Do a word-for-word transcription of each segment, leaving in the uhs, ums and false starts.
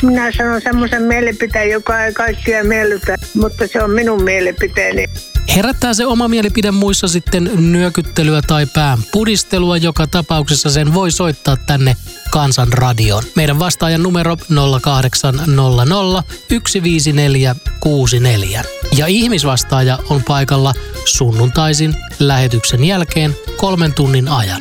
minä sanon semmoisen mielipiteen, joka ei kaikkia miellytä, mutta se on minun mielipiteeni. Herättää se oma mielipide muissa sitten nyökyttelyä tai pään pudistelua. Joka tapauksessa sen voi soittaa tänne Kansan radioon. Meidän vastaajan numero nolla kahdeksan nolla nolla yksi viisi neljä kuusi neljä. Ja ihmisvastaaja on paikalla sunnuntaisin lähetyksen jälkeen kolmen tunnin ajan.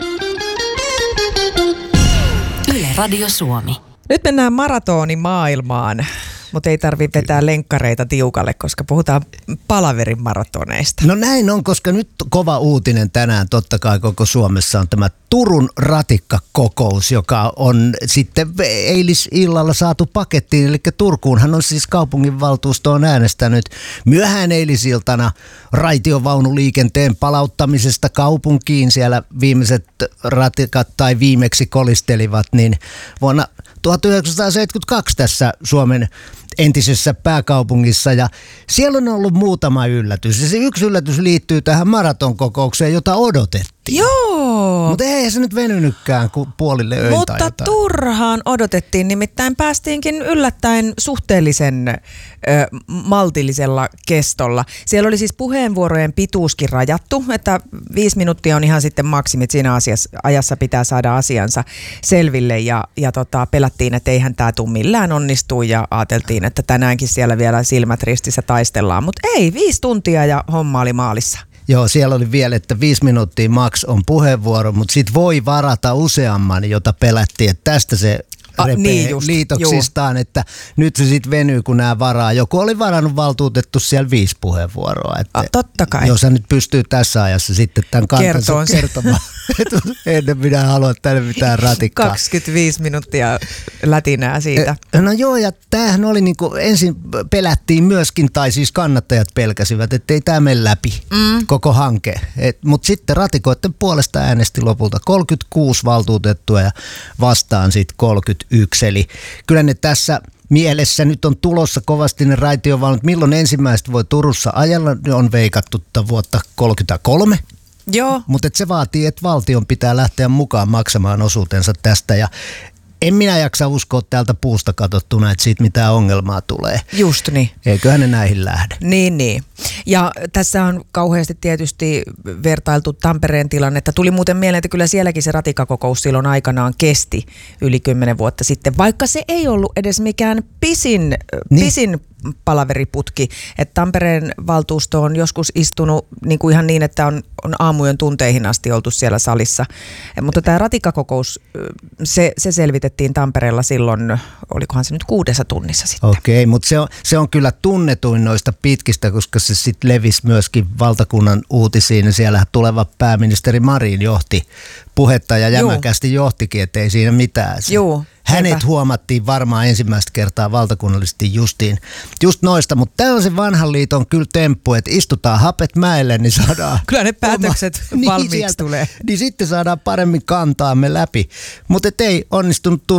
Yle Radio Suomi. Nyt mennään maratonimaailmaan. Mutta ei tarvitse vetää lenkkareita tiukalle, koska puhutaan palaverin maratoneista. No näin on, koska nyt kova uutinen tänään totta kai koko Suomessa on tämä Turun ratikkakokous, joka on sitten eilisillalla saatu pakettiin. Eli Turkuunhan on siis kaupunginvaltuusto on äänestänyt myöhään eilisiltana raitiovaunuliikenteen palauttamisesta kaupunkiin. Siellä viimeiset ratikat tai viimeksi kolistelivat, niin vuonna tuhatyhdeksänsataaseitsemänkymmentäkaksi tässä Suomen entisessä pääkaupungissa, ja siellä on ollut muutama yllätys. Ja se yksi yllätys liittyy tähän maratonkokoukseen, jota odotettiin. Joo. Mutta ei se nyt venynytkään puolille öin. Mutta tai jotain. Turhaan odotettiin, nimittäin päästiinkin yllättäen suhteellisen ö, maltillisella kestolla. Siellä oli siis puheenvuorojen pituuskin rajattu, että viisi minuuttia on ihan sitten maksimit siinä asiassa, ajassa pitää saada asiansa selville, ja, ja tota, pelättiin, että eihän tämä tule millään onnistuu, ja ajateltiin, että tänäänkin siellä vielä silmät ristissä taistellaan, mutta ei, viisi tuntia ja homma oli maalissa. Joo, siellä oli vielä, että viisi minuuttia max on puheenvuoro, mutta sit voi varata useamman, jota pelättiin, että tästä se repee niin just, liitoksistaan, juu. Että nyt se sitten venyy, kun nämä varaa. Joku oli varannut valtuutettu siellä viisi puheenvuoroa. Että A, totta kai. Jos hän nyt pystyy tässä ajassa sitten tämän kantansa kertomaan, että ennen minä haluan tänne mitään ratikkaa. kaksikymmentäviisi minuuttia lätinää siitä. No joo, ja tämähän oli niin kuin ensin pelättiin myöskin, tai siis kannattajat pelkäsivät, että ei tämä mene läpi, mm. koko hanke. Mutta sitten ratikoiden puolesta äänesti lopulta kolmekymmentäkuusi valtuutettua ja vastaan sitten kolmekymmentäyksi. Eli kyllä ne tässä mielessä nyt on tulossa kovasti ne raitiovaunut. Milloin ensimmäistä voi Turussa ajalla, ne on veikattu vuotta kolmekymmentäkolme. Joo. Mutta se vaatii, että valtion pitää lähteä mukaan maksamaan osuutensa tästä, ja en minä jaksa uskoa täältä puusta katsottuna, että siitä mitään ongelmaa tulee. Just niin. Eiköhän ne näihin lähde. Niin, niin. Ja tässä on kauheasti tietysti vertailtu Tampereen tilannetta. Tuli muuten mieleen, että kyllä sielläkin se ratikkakokous silloin aikanaan kesti yli kymmenen vuotta sitten, vaikka se ei ollut edes mikään pisin, niin. pisin palaveriputki. Että Tampereen valtuusto on joskus istunut niin kuin ihan niin, että on, on aamujen tunteihin asti oltu siellä salissa. Mutta tämä ratikkakokous, se, se selvitettiin Tampereella silloin, olikohan se nyt kuudessa tunnissa sitten. Okei, mutta se on, se on kyllä tunnetuin noista pitkistä, koska se sitten levisi myöskin valtakunnan uutisiin. Ja siellä tuleva pääministeri Marin johti puhetta ja jämäkästi johtikin, ettei siinä mitään. Se, Joo. Hänet Sepä. huomattiin varmaan ensimmäistä kertaa valtakunnallisesti justiin, just noista, mutta tämä on se vanhan liiton kyllä temppu, että istutaan hapet mäelle, niin saadaan... Kyllä ne päätökset oma, valmiiksi niin sieltä, tulee. Niin sitten saadaan paremmin kantaamme läpi, mutta ei onnistunut Turussa.